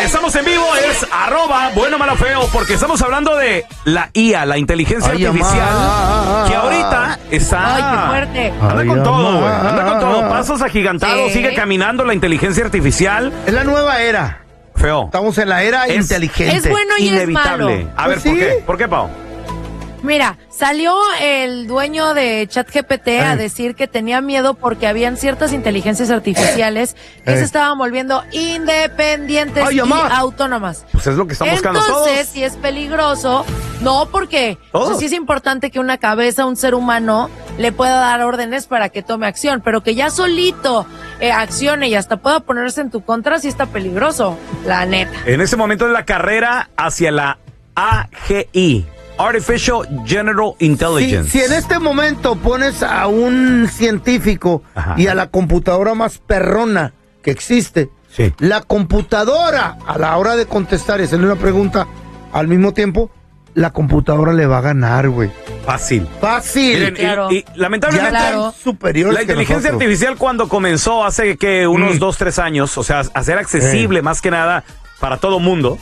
Estamos en vivo, es @bueno-malo-feo, porque estamos hablando de la IA, la inteligencia artificial, que ahorita está... ¡Ay, qué fuerte! Anda con todo, güey. Anda con todo. Pasos agigantados, sigue caminando la inteligencia artificial. Es la nueva era. Feo. Estamos en la era inteligente. Es bueno y inevitable. es malo. A ver, Pues ¿por sí. qué? ¿Por qué, Pau? Mira, salió el dueño de ChatGPT a decir que tenía miedo porque habían ciertas inteligencias artificiales que se estaban volviendo independientes y autónomas. Pues es lo que están buscando todos. Entonces, si es peligroso, no, porque sí es importante que una cabeza, un ser humano, le pueda dar órdenes para que tome acción, pero que ya solito accione y hasta pueda ponerse en tu contra, sí está peligroso, la neta. En ese momento es la carrera hacia la AGI. Artificial General Intelligence. Si en este momento pones a un científico y a la computadora más perrona que existe, la computadora a la hora de contestar y hacerle una pregunta al mismo tiempo, la computadora le va a ganar, güey. Fácil. Fácil. Miren, y lamentablemente superior la inteligencia artificial cuando comenzó hace que unos 2-3 años, o sea, a ser accesible más que nada para todo mundo,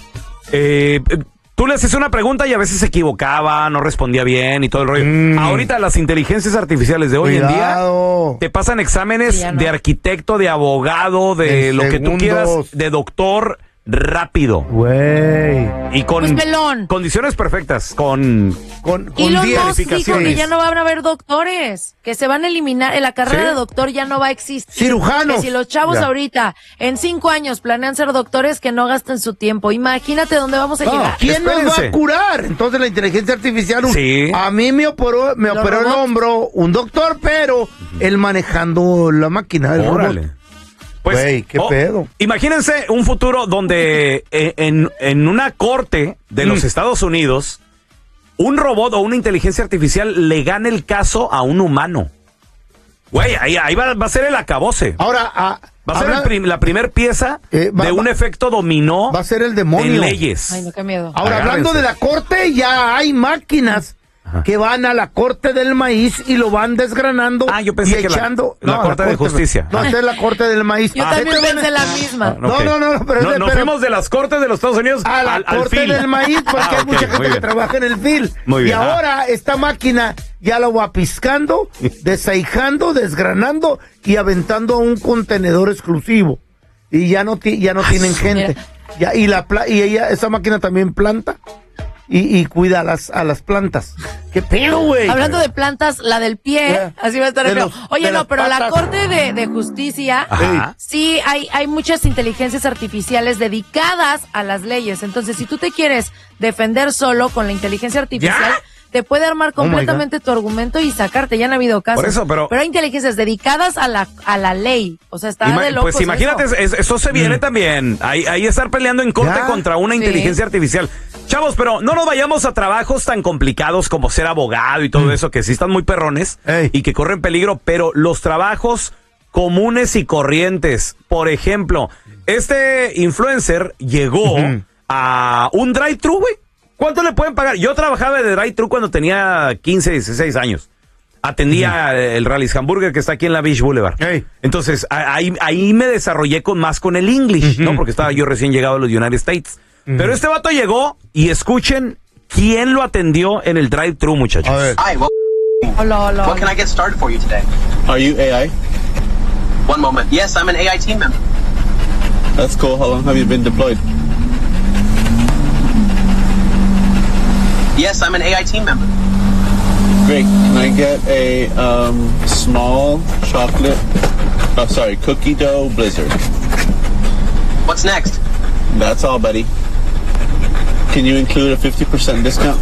tú le haces una pregunta y a veces se equivocaba, no respondía bien y todo el rollo. Ahorita las inteligencias artificiales de hoy en día te pasan exámenes de arquitecto, de abogado, de lo que tú quieras, de doctor, rápido. Güey. Y con condiciones perfectas, con Elon Musk dijo que ya no van a haber doctores, que se van a eliminar, en la carrera de doctor ya no va a existir. Cirujanos. Que si los chavos ahorita, en 5 años, planean ser doctores, que no gasten su tiempo. Imagínate dónde vamos a llegar. ¿Quién nos va a curar? Entonces la inteligencia artificial, a mí me operó el hombro un doctor, pero él manejando la máquina, el robot. Pues, güey, qué pedo. Imagínense un futuro donde en una corte de los Estados Unidos, un robot o una inteligencia artificial le gane el caso a un humano. Güey, ahí va a ser el acabose. Ahora, va a ser la primer pieza de un efecto dominó. Va a ser el demonio. En leyes. Ay, no, qué miedo. Ahora, hablando de la corte, ya hay máquinas que van a la corte del maíz y lo van desgranando yo pensé y echando. La corte de justicia. No, esta es la corte del maíz. Yo también pensé la misma. No, pero nos fuimos de las cortes de los Estados Unidos a la corte del maíz, porque hay mucha gente que trabaja en el fil. Muy bien. Y ahora esta máquina ya lo va piscando, desaijando, desgranando y aventando a un contenedor exclusivo. Y ya no tienen gente. Esa máquina también planta. Y cuida a las plantas. ¿Qué pedo, güey? Hablando de plantas, la del pie, así va a estar el feo. Oye, no, pero la Corte de Justicia, sí hay muchas inteligencias artificiales dedicadas a las leyes. Entonces, si tú te quieres defender solo con la inteligencia artificial, te puede armar completamente tu argumento y sacarte. Ya han habido casos. Por eso, pero hay inteligencias dedicadas a la ley. O sea, está de locos. Pues imagínate, eso se viene también. Ahí estar peleando en corte contra una inteligencia artificial. Chavos, pero no nos vayamos a trabajos tan complicados como ser abogado y todo eso, que sí están muy perrones y que corren peligro, pero los trabajos comunes y corrientes. Por ejemplo, este influencer llegó a un drive-thru, güey. ¿Cuánto le pueden pagar? Yo trabajaba de drive-thru cuando tenía 15, 16 años. Atendía el Rally's Hamburger que está aquí en la Beach Boulevard. Entonces, ahí me desarrollé más con el English, ¿no? Porque estaba yo recién llegado a los United States. Pero este vato llegó y escuchen quién lo atendió en el drive-thru, muchachos. Hi, hola. What can I get started for you today? Are you AI? One moment. Yes, I'm an AI team member. That's cool. How long have you been deployed? Yes, I'm an AI team member. Great. Can I get a small cookie dough blizzard? What's next? That's all, buddy. Can you include a 50% discount?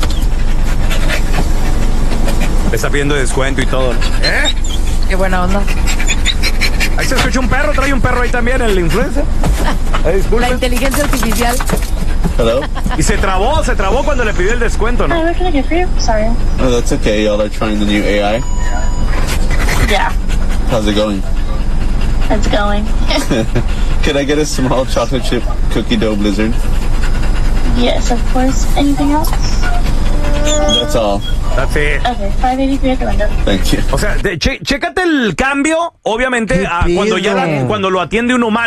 Me está pidiendo descuento y todo, ¿no? Qué buena onda. Ahí se escucha un perro, trae un perro ahí también, el influencer. La inteligencia artificial. Hello? Y se trabó cuando le pidió el descuento, ¿no? What can I get for you? Sorry. Oh, that's okay. Y'all are trying the new AI. Yeah. How's it going? It's going. Can I get a small chocolate chip cookie dough blizzard? Yes, of course. Anything else? That's all. That's it. Okay, $5.83 at the window. Thank you. O sea, chécate el cambio, obviamente, cuando lo atiende un humano,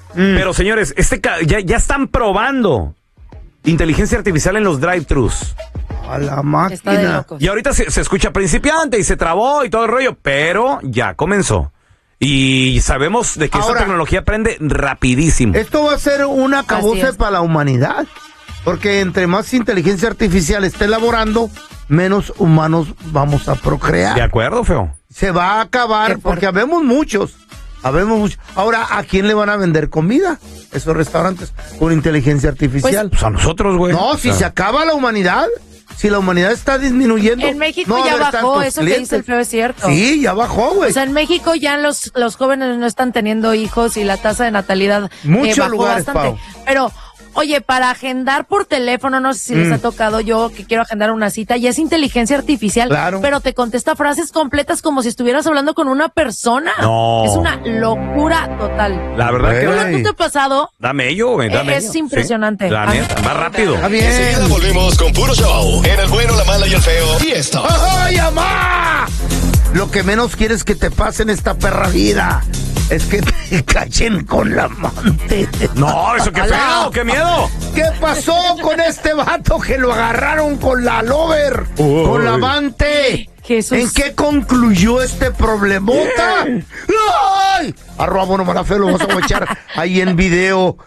Pero señores, ya están probando inteligencia artificial en los drive-thrus. A la máquina. Y ahorita se escucha principiante y se trabó y todo el rollo, pero ya comenzó. Y sabemos de que esta tecnología aprende rapidísimo. Esto va a ser un acabose para la humanidad. Porque entre más inteligencia artificial esté elaborando, menos humanos vamos a procrear. De acuerdo, feo. Se va a acabar porque habemos muchos. Ahora, ¿a quién le van a vender comida? Esos restaurantes con inteligencia artificial. Pues a nosotros, güey. No, si se acaba la humanidad. Si la humanidad está disminuyendo. En México ya bajó, eso que dice el feo es cierto. Sí, ya bajó, güey. O sea, en México ya los jóvenes no están teniendo hijos y la tasa de natalidad muchos lugares, bastante. Pau. Pero, oye, para agendar por teléfono, no sé si les ha tocado yo que quiero agendar una cita, y es inteligencia artificial, pero te contesta frases completas como si estuvieras hablando con una persona. No. Es una locura total. La verdad que... ¿Tú te ha pasado? Dame ello, güey, Es impresionante. La neta, más rápido. Está bien. Enseguida volvemos con puro show. En el bueno, la mala y el feo. Y esto. ¡Ay, mamá! Lo que menos quieres que te pase en esta perra vida es que te cachen con la amante. No, eso qué feo, qué miedo. ¿Qué pasó con este vato que lo agarraron con la lover, con la amante? Jesús. ¿En qué concluyó este problemota? ¡Ay! Arroba Bueno Malafeo, lo vamos a echar ahí en video.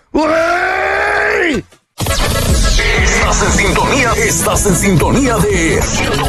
¡Uy! Estás en sintonía de